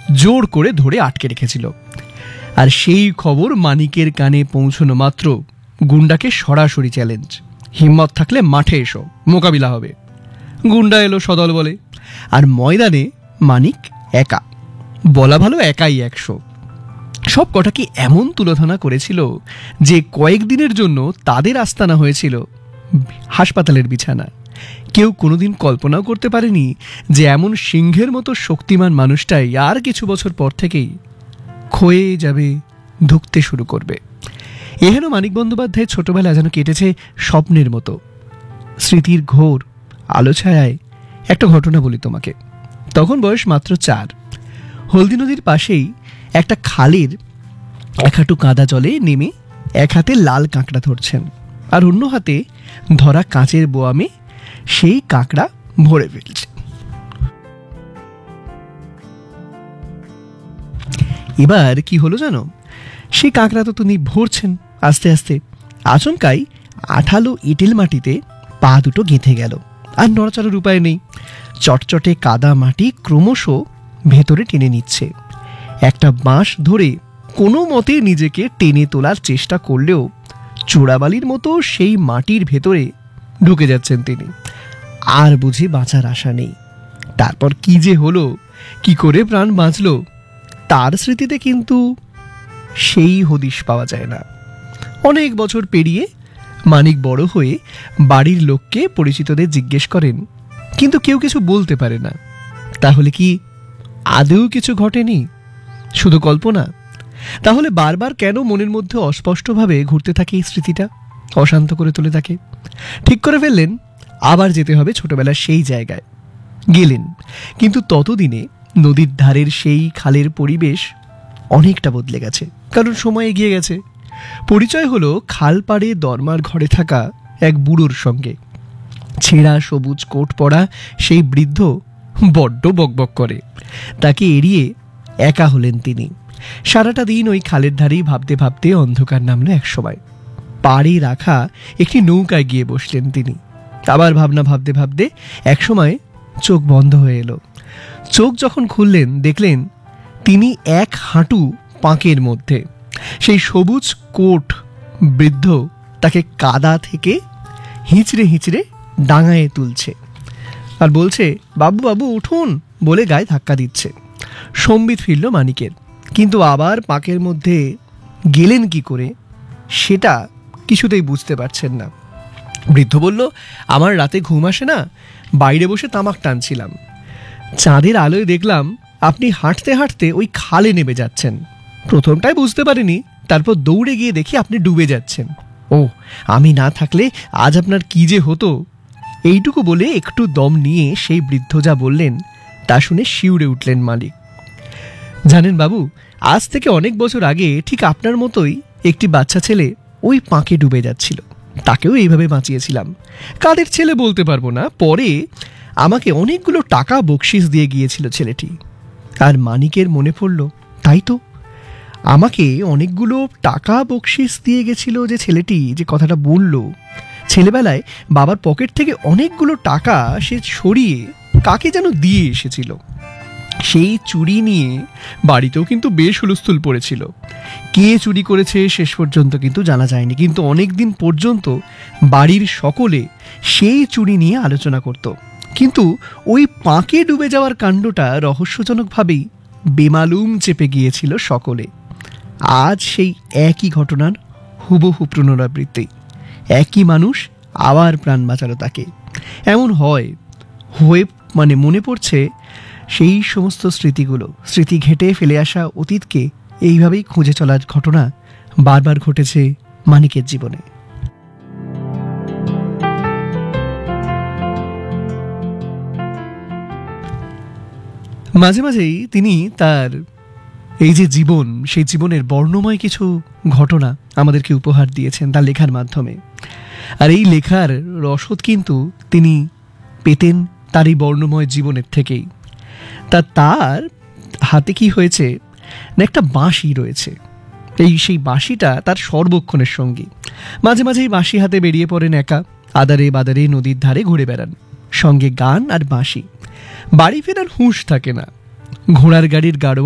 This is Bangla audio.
জোর করে ধরে আটকে রেখেছিল। আর সেই খবর মানিকের কানে পৌঁছানো মাত্র গুন্ডাকে সরাসরি চ্যালেঞ্জ, হিম্মত থাকলে মাঠে এসো, মোকাবিলা হবে। গুন্ডা এলো সদল বলে, আর ময়দানে মানিক একা, বলা ভালো একাই 100। সব কটাকে এমন তুলোধনা করেছিল যে কয়েকদিনের জন্য তাদের আস্তানা হয়েছিল হাসপাতালের বিছানা। কেউ কোনোদিন কল্পনাও করতে পারেনি যে এমন সিংহের মতো শক্তিমান মানুষটাই আর কিছু বছর পর থেকেই ক্ষয়ে যাবে, ধুঁকতে শুরু করবে। এহেন মানিক বন্দ্যোপাধ্যায়ের ছোটবেলা যেন কেটেছে স্বপ্নের মতো। স্মৃতির ঘোর আলোছায়ায় একটা ঘটনা বলি তোমাকে। তখন বয়স মাত্র 4। হলদি নদীর পাশেই একটা খালের এক হাঁটু কাদা জলে নেমে এক হাতে লাল কাঁকড়া ধরছেন, আর অন্য হাতে ধরা কাঁচের বোয়ামে সেই কাঁকড়া ভরে ফেলছে। এবার কি হলো জানো, সেই কাঁকড়া তো তিনি ভরছেন আস্তে আস্তে, আচমকাই আঠালো এঁটেল মাটিতে পা দুটো গেঁথে গেল, আর নড়াচড়ার উপায় নেই। চটচটে কাদা মাটি ক্রমশ ভেতরে টেনে নিচ্ছে। একটা বাঁশ ধরে কোনো মতে নিজেকে টেনে তোলার চেষ্টা করলেও চোরাবালির মতো সেই মাটির ভেতরে ঢুকে যাচ্ছেন তিনি। আর বুঝি বাঁচার আশা নেই। তারপর কি যে হলো, কি করে প্রাণ বাঁচল, তার স্মৃতিতে কিন্তু সেই হদিশ পাওয়া যায় না। অনেক বছর পেরিয়ে মানিক বড় হয়ে বাড়ির লোককে, পরিচিতদের জিজ্ঞেস করেন, কিন্তু কেউ কিছু বলতে পারে না। তাহলে কি আদৌ কিছু ঘটেনি, শুধু কল্পনা? তাহলে বারবার কেন মনের মধ্যে অস্পষ্টভাবে ঘুরতে থাকে এই স্মৃতিটা, অশান্ত করে তুলে থাকে? ঠিক করে ফেললেন আবার যেতে হবে ছোটবেলার সেই জায়গায়। গেলেন, কিন্তু ততদিনে নদীর ধারের সেই খালের পরিবেশ অনেকটা বদলে গেছে, কারণ সময় এগিয়ে গেছে। পরিচয় হলো খাল পাড়ে দরমার ঘরে থাকা এক বুড়োর সঙ্গে। ছেঁড়া সবুজ কোট পরা সেই বৃদ্ধ বড্ড বকবক করে। তাকে এড়িয়ে একা হলেন তিনি। সারাটা দিন ওই খালের ধারেই ভাবতে ভাবতে অন্ধকার নামলো একসময়। পাড়ে রাখা একটি নৌকায় গিয়ে বসলেন তিনি। আবার ভাবনা ভাবতে ভাবতে একসময় চোখ বন্ধ হয়ে এলো। চোখ যখন খুললেন, দেখলেন তিনি এক হাঁটু পাঁকের মধ্যে। সেই সবুজ কোট বৃদ্ধ তাকে কাদা থেকে হিঁচড়ে হিঁচড়ে ডাঙায় তুলছে আর বলছে, বাবু বাবু উঠুন বলে গায়ে ধাক্কা দিচ্ছে। সম্বিত ফিরল মানিকের, কিন্তু আবার পাঁকের মধ্যে গেলেন কি করে সেটা কিছুতেই বুঝতে পারছেন না। বৃদ্ধ বলল, আমার রাতে ঘুম আসে না, বাইরে বসে তামাক টানছিলাম। চাঁদের আলোয় দেখলাম আপনি হাঁটতে হাঁটতে ওই খালে নেমে যাচ্ছেন। প্রথমটাই বুঝতে পারিনি, তারপর দৌড়ে গিয়ে দেখি আপনি ডুবে যাচ্ছেন। ও, আমি না থাকলে আজ আপনার কি যে হতো। এইটুকু বলে একটু দম নিয়ে সেই বৃদ্ধ যা বললেন তা শুনে শিউরে উঠলেন মালিক। জানেন বাবু, আজ থেকে অনেক বছর আগে ঠিক আপনার মতোই একটি বাচ্চা ছেলে ওই পাঁকে ডুবে যাচ্ছিল। তাকেও এইভাবে বাঁচিয়েছিলাম। কাদের ছেলে বলতে পারবো না, পরে আমাকে অনেকগুলো টাকা বকশিস দিয়ে গিয়েছিল ছেলেটি। আর মানিকের মনে পড়ল, তাই তো, আমাকে অনেকগুলো টাকা বকশিস দিয়ে গেছিল যে ছেলেটি, যে কথাটা বলল। ছেলেবেলায় বাবার পকেট থেকে অনেকগুলো টাকা সে সরিয়ে কাকে যেন দিয়ে এসেছিল। সেই চুরি নিয়ে বাড়িতেও কিন্তু বেশ হুলস্থুল পড়েছিল। কে চুরি করেছে শেষ পর্যন্ত কিন্তু জানা যায়নি, কিন্তু অনেক দিন পর্যন্ত বাড়ির সকলে সেই চুরি নিয়ে আলোচনা করত। কিন্তু ওই পাঁকে ডুবে যাওয়ার কাণ্ডটা রহস্যজনকভাবেই বেমালুম চেপে গিয়েছিল সকলে। আজ সেই একই ঘটনার হুবহু পুনরাবৃত্তি। একই মানুষ আবার প্রাণ বাঁচালো তাকে। এমন হয় মানে মনে পড়ছে সেই সমস্ত স্মৃতিগুলো, স্মৃতি ঘেঁটে ফেলে আসা অতীতকে এইভাবেই খুঁজে চলার ঘটনা বারবার ঘটেছে মানিকের জীবনে। মাঝে মাঝেই তিনি তার এই যে জীবন, সেই জীবনের বর্ণময় কিছু ঘটনা আমাদেরকে উপহার দিয়েছেন তার লেখার মাধ্যমে। আর এই লেখার রসদ কিন্তু তিনি পেতেন তার এই বর্ণময় জীবনের থেকেই। তার হাতে কি হয়েছে না, একটা বাঁশি রয়েছে। সেই বাঁশিটা তার সর্বক্ষণের সঙ্গী। মাঝে মাঝে এই বাঁশি হাতে বেরিয়ে পড়েন একা, আদারে বাদারে নদীর ধারে ঘুরে বেড়ান, সঙ্গে গান আর বাঁশি। বাড়ি ফেরার হুঁশ থাকে না। ঘোড়ার গাড়ির গাড়োয়া